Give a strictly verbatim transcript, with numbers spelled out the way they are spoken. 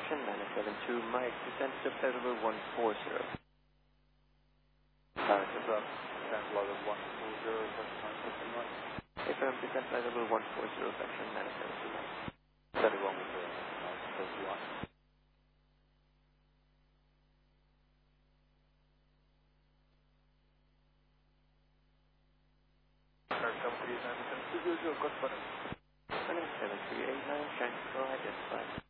section nine seven two, Mike, descend to flight level one four zero. Uh, just up, descent level one four zero, section nine seven one. Affirm, descend flight level one four zero, section nine seven two. Descending one four zero, nine seven one. seven three eight nine, trying to go identified.